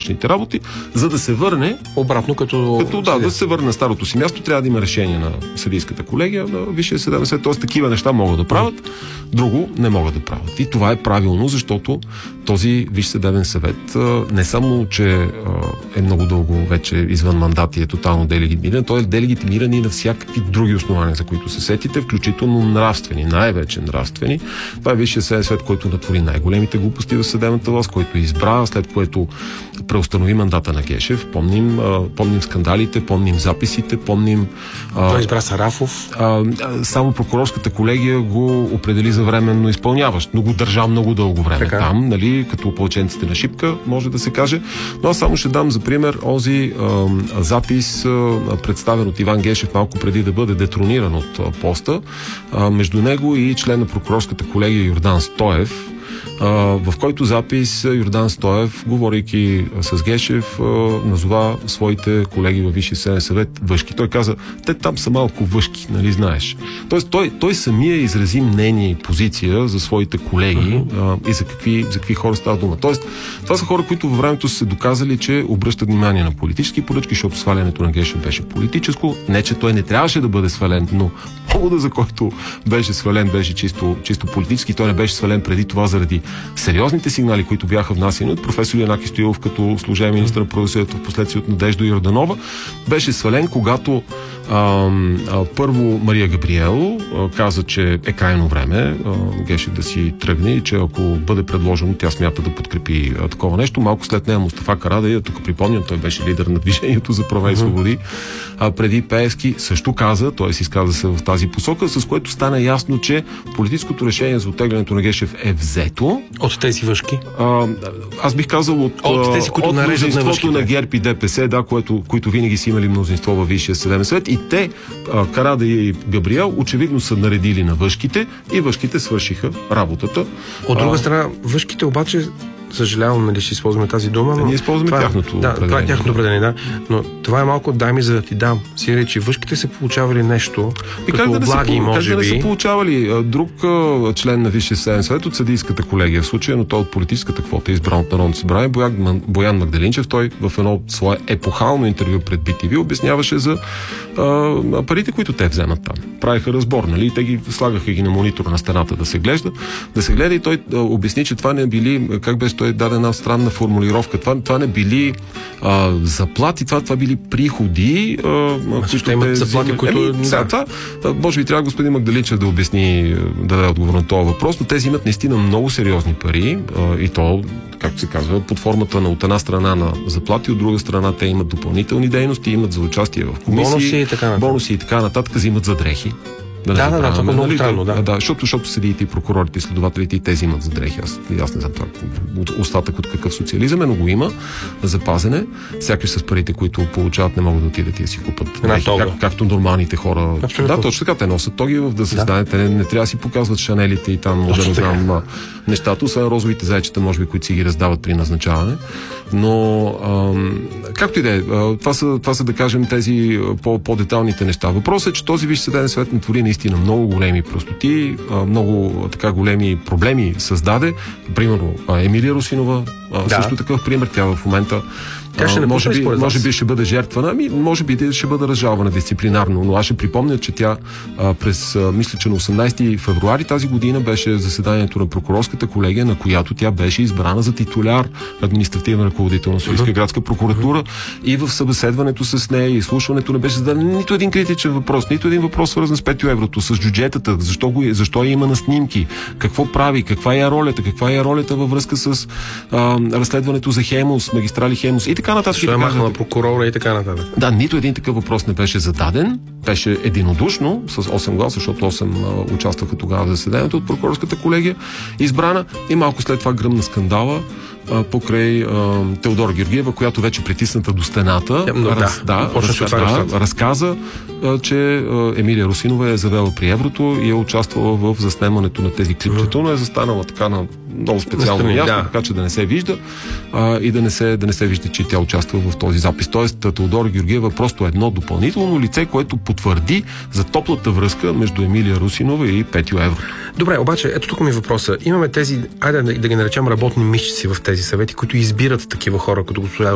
външните работи, за да се върне обратно да се върне на старото си място, трябва да има решение на съдийската колегия, на Висшия съдебен съвет, т.е. такива неща могат да правят, друго не могат да правят. И това е правилно, защото този Висш съдебен съвет не само, че е много дълго вече извън мандат и е тотално делегитимиран, той е делегитимиран и на всякакви други основания, за които се сетите, включително нравствени, най-вече нравствени. Това е Висшия съдебен съвет, който натвори най-големите глупости в съдебната власт, който избра, след което преустанови мандата на Гешев. Помним скандалите, помним записите, помним... Той избра Сарафов. Само прокурорската колегия го определи за временно изпълняващ, но го държа много дълго време там, нали, като опълченците на Шипка, може да се каже. Но аз само ще дам за пример онзи запис, представен от Иван Гешев малко преди да бъде детрониран от поста, между него и член на прокурорската колегия Йордан Стоев, в който запис Йордан Стоев, говорейки с Гешев, назова своите колеги във Висшия съдебен съвет въшки. Той каза, те там са малко въшки, нали знаеш. Тоест той самия изрази мнение и позиция за своите колеги и за какви хора става дума. Тоест, това са хора, които във времето са се доказали, че обръщат внимание на политически поръчки, защото свалянето на Гешев беше политическо. Не, че той не трябваше да бъде свален, но повода, за който беше свален, беше чисто политически. Той не беше свален преди това заради сериозните сигнали, които бяха внасени от професор Янаки Стоилов като служебен министър на правосъдието, впоследствие от Надежда Йорданова. Беше свален, когато първо Мария Габриел каза, че е крайно време Гешев да си тръгне и че ако бъде предложено, тя смята да подкрепи такова нещо. Малко след нея Мустафа Карадайъ, тук припомням, той беше лидер на Движението за права и свободи, преди Пеевски също каза, т.е. изказа се в тази посока, с което стана ясно, че политическото решение за оттеглянето на Гешев е взето. От тези въшки? Аз бих казал от тези, които нареждат на въшките. На ГЕРБ и ДПС, да, които винаги са имали мнозинство във Висшия съдебен съвет, и те, Карадайъ и Габриел, очевидно са наредили на въшките и въшките свършиха работата. От друга страна, въшките обаче, съжалявам, нали ще използваме тази дума, но... Ние използваме тяхното определение. Това е тяхното определение, да. Но това е малко дай ми за да ти дам. Си речи, въшките са получавали нещо, като облаги, може би. Как да не са получавали? Друг член на Висшия съдебен съвет от съдийската колегия, в случая, но той от политическата квота, избран от Народното събрание, Боян Магдалинчев, той в едно свое епохално интервю пред BTV обясняваше за парите, които те вземат там. Правиха разбор, нали? Те ги слагаха ги на монитора на стената да се гледа и той обясни, че това не били, как беше той даде една странна формулировка. Това не били заплати, това били приходи. Ще имат заплати, които... Може би трябва господин Магдалинчев да обясни, да даде отговор на този въпрос, но те имат наистина много сериозни пари и то, както се казва, под формата на от една страна на заплати, от друга страна те имат допълнителни дейности, имат за участие в комисии, бонуси и така нататък, взимат за дрехи. Това е много странно, да. Защото съдиите и прокурорите и следователите и тези имат за дрехи. Аз не знам това остатък от какъв социализъм е, но го има запазене. Всяки с парите, които получават, не могат да отидат и да си купат дрехи, както нормалните хора. Абсолютно. Да, точно така, те носят тоги в да се знае. Те не трябва да си показват шанелите и там, да не знам нещата, освен розовите зайчета, може би, които си ги раздават при назначаване. Но както и да е, това са да кажем тези по-деталните неща. Въпросът е, че този Висш съдебен съвет натвори наистина много големи простоти, много така големи проблеми създаде. Примерно Емилия Русинова, също такъв пример. Тя в момента може би ще бъде жертвана, може би ще бъде разжалвана дисциплинарно, но аз ще припомня, че тя мисля, че на 18 февруари тази година беше заседанието на прокурорската колегия, на която тя беше избрана за титуляр административен ръководител на Софийска градска прокуратура и в събеседването с нея и изслушването не беше зададен нито един критичен въпрос, нито един въпрос свързан с 5 еврото, с бюджетата, защо я има на снимки, какво прави, каква е ролята във връзка с разследването за Хемус, магистрали Хемус и така нататък. Що е махнала прокурора и така нататък. Да, нито един такъв въпрос не беше зададен. Беше единодушно, с 8 гласа, защото 8 участваха тогава в заседанието от прокурорската колегия, избрана и малко след това гръмна скандала покрай Теодора Георгиева, която вече притисната до стената, разказа, че Емилия Русинова е завела при Еврото и е участвала в заснемането на тези клипчета, но е застанала така на много специално място, така че да не се вижда и да не се вижда, че тя участва в този запис. Тоест, Теодора Георгиева просто едно допълнително лице, което потвърди за топлата връзка между Емилия Русинова и Петю Еврото. Добре, обаче, ето тук ми въпроса. Имаме тези, айде да ги наречем работни мишци в тези съвети, които избират такива хора, като госпожа